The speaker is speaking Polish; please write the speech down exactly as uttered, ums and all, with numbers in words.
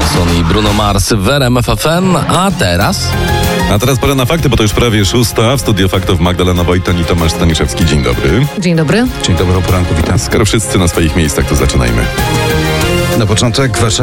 Johnson i Bruno Mars w R M F F M, a teraz... A teraz pora na fakty, bo to już prawie szósta. W Studio Faktów Magdalena Wojtan i Tomasz Staniszewski. Dzień dobry. Dzień dobry. Dzień dobry, o poranku, witam. Skoro wszyscy na swoich miejscach, to zaczynajmy. Na początek Warszawa.